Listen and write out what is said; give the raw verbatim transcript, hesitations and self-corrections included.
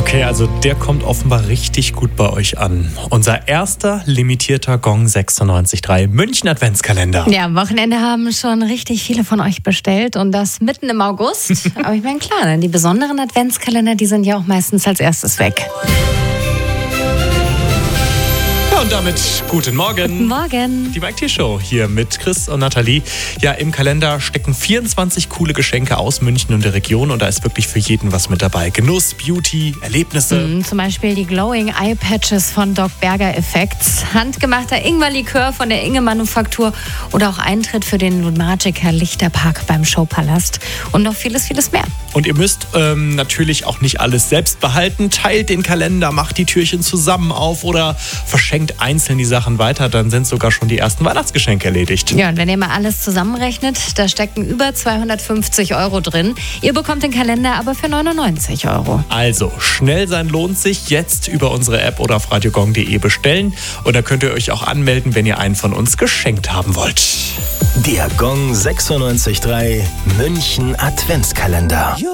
Okay, also der kommt offenbar richtig gut bei euch an. Unser erster limitierter Gong sechsundneunzig Komma drei München Adventskalender. Ja, am Wochenende haben schon richtig viele von euch bestellt und das mitten im August. Aber ich meine, klar, ne, die besonderen Adventskalender, die sind ja auch meistens als erstes weg. Und damit guten Morgen. Guten Morgen. Die Mike T Show hier mit Chris und Nathalie. Ja, im Kalender stecken vierundzwanzig coole Geschenke aus München und der Region und da ist wirklich für jeden was mit dabei. Genuss, Beauty, Erlebnisse. Mhm, zum Beispiel die Glowing Eye Patches von Doc Berger Effects, handgemachter Ingwerlikör von der Inge Manufaktur oder auch Eintritt für den Lunatica Lichterpark beim Showpalast und noch vieles, vieles mehr. Und ihr müsst ähm, natürlich auch nicht alles selbst behalten. Teilt den Kalender, macht die Türchen zusammen auf oder verschenkt einzeln die Sachen weiter. Dann sind sogar schon die ersten Weihnachtsgeschenke erledigt. Ja, und wenn ihr mal alles zusammenrechnet, da stecken über zweihundertfünfzig Euro drin. Ihr bekommt den Kalender aber für neunundneunzig Euro. Also, schnell sein lohnt sich. Jetzt über unsere App oder auf radiogong punkt de bestellen. Und da könnt ihr euch auch anmelden, wenn ihr einen von uns geschenkt haben wollt. Der Gong sechsundneunzig Komma drei München Adventskalender.